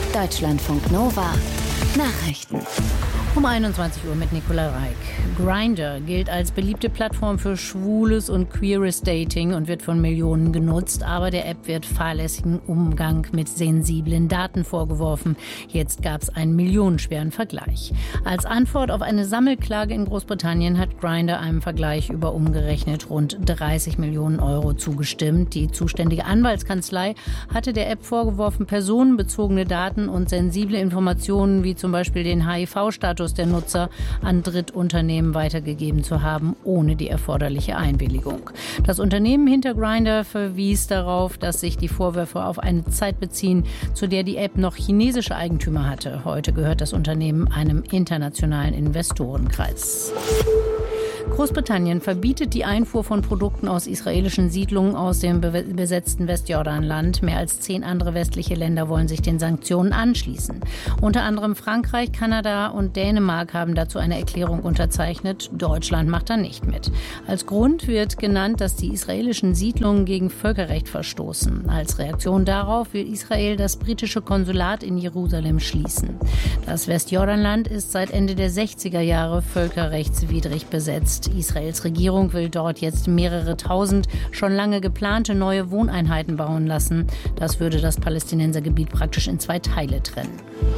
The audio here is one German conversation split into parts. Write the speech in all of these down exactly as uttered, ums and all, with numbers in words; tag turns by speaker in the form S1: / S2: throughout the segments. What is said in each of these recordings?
S1: Deutschlandfunk Nova Nachrichten.
S2: Um einundzwanzig Uhr mit Nicola Reik. Grindr gilt als beliebte Plattform für schwules und queeres Dating und wird von Millionen genutzt. Aber der App wird fahrlässigen Umgang mit sensiblen Daten vorgeworfen. Jetzt gab es einen millionenschweren Vergleich. Als Antwort auf eine Sammelklage in Großbritannien hat Grindr einem Vergleich über umgerechnet rund dreißig Millionen Euro zugestimmt. Die zuständige Anwaltskanzlei hatte der App vorgeworfen, personenbezogene Daten und sensible Informationen wie zum Beispiel den H I V-Status der Nutzer an Drittunternehmen weitergegeben zu haben, ohne die erforderliche Einwilligung. Das Unternehmen hinter Grindr verwies darauf, dass sich die Vorwürfe auf eine Zeit beziehen, zu der die App noch chinesische Eigentümer hatte. Heute gehört das Unternehmen einem internationalen Investorenkreis. Großbritannien verbietet die Einfuhr von Produkten aus israelischen Siedlungen aus dem be- besetzten Westjordanland. Mehr als zehn andere westliche Länder wollen sich den Sanktionen anschließen. Unter anderem Frankreich, Kanada und Dänemark haben dazu eine Erklärung unterzeichnet. Deutschland macht da nicht mit. Als Grund wird genannt, dass die israelischen Siedlungen gegen Völkerrecht verstoßen. Als Reaktion darauf will Israel das britische Konsulat in Jerusalem schließen. Das Westjordanland ist seit Ende der sechziger Jahre völkerrechtswidrig besetzt. Israels Regierung will dort jetzt mehrere tausend schon lange geplante neue Wohneinheiten bauen lassen. Das würde das Palästinensergebiet praktisch in zwei Teile trennen.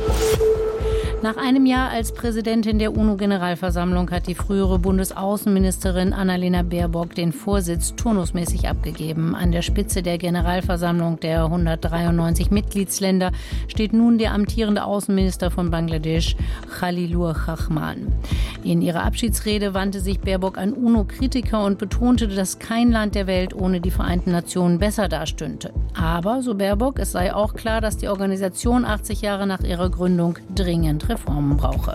S2: Nach einem Jahr als Präsidentin der UNO-Generalversammlung hat die frühere Bundesaußenministerin Annalena Baerbock den Vorsitz turnusmäßig abgegeben. An der Spitze der Generalversammlung der hundertdreiundneunzig Mitgliedsländer steht nun der amtierende Außenminister von Bangladesch, Khalilur Rahman. In ihrer Abschiedsrede wandte sich Baerbock an UNO-Kritiker und betonte, dass kein Land der Welt ohne die Vereinten Nationen besser dastünde. Aber, so Baerbock, es sei auch klar, dass die Organisation achtzig Jahre nach ihrer Gründung dringend Reformen brauche.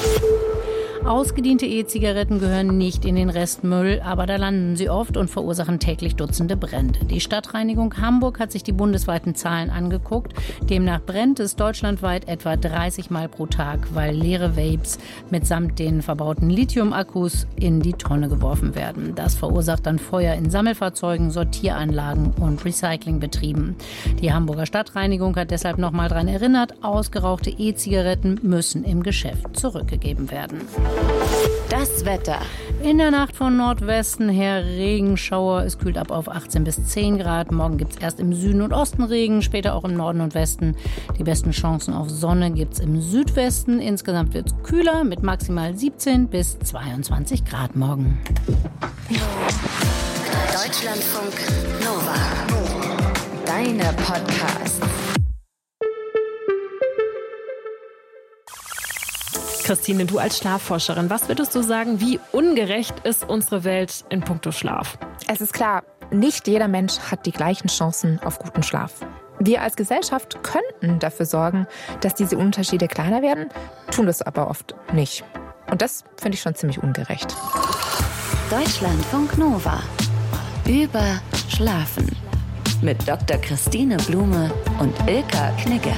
S2: Ausgediente E-Zigaretten gehören nicht in den Restmüll, aber da landen sie oft und verursachen täglich Dutzende Brände. Die Stadtreinigung Hamburg hat sich die bundesweiten Zahlen angeguckt. Demnach brennt es deutschlandweit etwa dreißig Mal pro Tag, weil leere Vapes mitsamt den verbauten Lithium-Akkus in die Tonne geworfen werden. Das verursacht dann Feuer in Sammelfahrzeugen, Sortieranlagen und Recyclingbetrieben. Die Hamburger Stadtreinigung hat deshalb nochmal daran erinnert, ausgerauchte E-Zigaretten müssen im Geschäft zurückgegeben werden.
S1: Das Wetter.
S2: In der Nacht von Nordwesten her Regenschauer. Es kühlt ab auf achtzehn bis zehn Grad. Morgen gibt es erst im Süden und Osten Regen, später auch im Norden und Westen. Die besten Chancen auf Sonne gibt es im Südwesten. Insgesamt wird es kühler mit maximal siebzehn bis zweiundzwanzig Grad morgen.
S1: Deutschlandfunk Nova. Deine Podcasts.
S3: Christine, du als Schlafforscherin, was würdest du sagen, wie ungerecht ist unsere Welt in puncto Schlaf?
S4: Es ist klar, nicht jeder Mensch hat die gleichen Chancen auf guten Schlaf. Wir als Gesellschaft könnten dafür sorgen, dass diese Unterschiede kleiner werden, tun das aber oft nicht. Und das finde ich schon ziemlich ungerecht.
S1: Deutschlandfunk Nova. Über Schlafen. Mit Doktor Christine Blume und Ilka Knigge.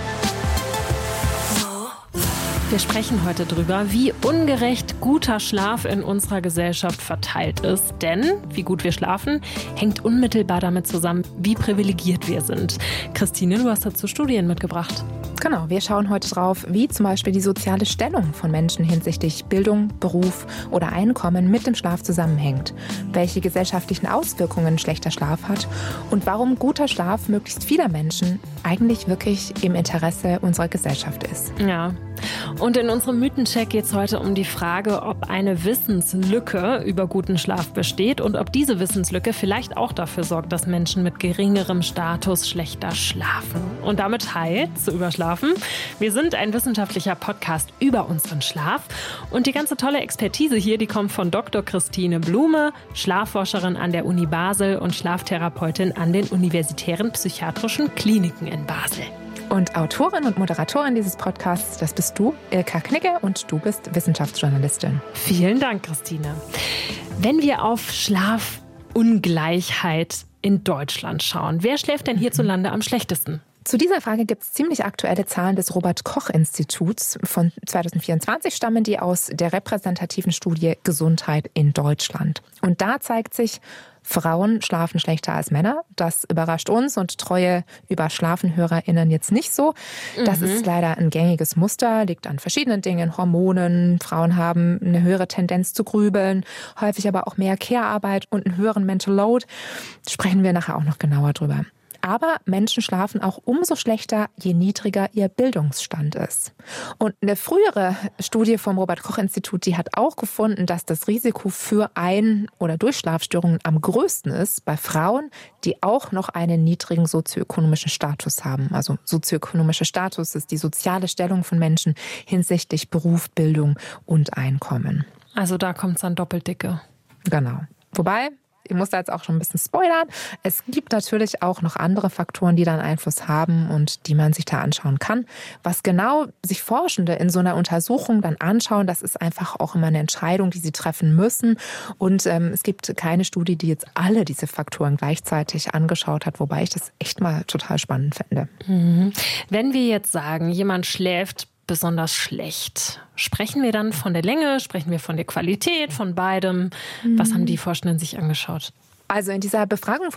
S3: Wir sprechen heute drüber, wie ungerecht guter Schlaf in unserer Gesellschaft verteilt ist. Denn wie gut wir schlafen, hängt unmittelbar damit zusammen, wie privilegiert wir sind. Christine, du hast dazu Studien mitgebracht.
S4: Genau, wir schauen heute drauf, wie zum Beispiel die soziale Stellung von Menschen hinsichtlich Bildung, Beruf oder Einkommen mit dem Schlaf zusammenhängt, welche gesellschaftlichen Auswirkungen schlechter Schlaf hat und warum guter Schlaf möglichst vieler Menschen eigentlich wirklich im Interesse unserer Gesellschaft ist.
S3: Ja. Und in unserem Mythencheck geht es heute um die Frage, ob eine Wissenslücke über guten Schlaf besteht und ob diese Wissenslücke vielleicht auch dafür sorgt, dass Menschen mit geringerem Status schlechter schlafen. Und damit hi zu Überschlafen. Wir sind ein wissenschaftlicher Podcast über unseren Schlaf. Und die ganze tolle Expertise hier, die kommt von Doktor Christine Blume, Schlafforscherin an der Uni Basel und Schlaftherapeutin an den Universitären Psychiatrischen Kliniken in Basel.
S4: Und Autorin und Moderatorin dieses Podcasts, das bist du, Ilka Knigge, und du bist Wissenschaftsjournalistin.
S3: Vielen Dank, Christine. Wenn wir auf Schlafungleichheit in Deutschland schauen, wer schläft denn hierzulande am schlechtesten?
S4: Zu dieser Frage gibt es ziemlich aktuelle Zahlen des Robert-Koch-Instituts. Von zwanzig vierundzwanzig stammen die aus der repräsentativen Studie Gesundheit in Deutschland. Und da zeigt sich, Frauen schlafen schlechter als Männer. Das überrascht uns und treue Überschlafenhörerinnen jetzt nicht so. Das mhm. ist leider ein gängiges Muster, liegt an verschiedenen Dingen, Hormonen. Frauen haben eine höhere Tendenz zu grübeln, häufig aber auch mehr Care-Arbeit und einen höheren Mental Load. Sprechen wir nachher auch noch genauer drüber. Aber Menschen schlafen auch umso schlechter, je niedriger ihr Bildungsstand ist. Und eine frühere Studie vom Robert-Koch-Institut, die hat auch gefunden, dass das Risiko für Ein- oder Durchschlafstörungen am größten ist bei Frauen, die auch noch einen niedrigen sozioökonomischen Status haben. Also sozioökonomischer Status ist die soziale Stellung von Menschen hinsichtlich Beruf, Bildung und Einkommen.
S3: Also da kommt es dann doppelt dicke.
S4: Genau. Wobei, ich muss da jetzt auch schon ein bisschen spoilern. Es gibt natürlich auch noch andere Faktoren, die dann Einfluss haben und die man sich da anschauen kann. Was genau sich Forschende in so einer Untersuchung dann anschauen, das ist einfach auch immer eine Entscheidung, die sie treffen müssen. Und ähm, es gibt keine Studie, die jetzt alle diese Faktoren gleichzeitig angeschaut hat, wobei ich das echt mal total spannend fände.
S3: Mhm. Wenn wir jetzt sagen, jemand schläft besonders schlecht, sprechen wir dann von der Länge, sprechen wir von der Qualität, von beidem? Mhm. Was haben die Forschenden sich angeschaut?
S4: Also in dieser Befragung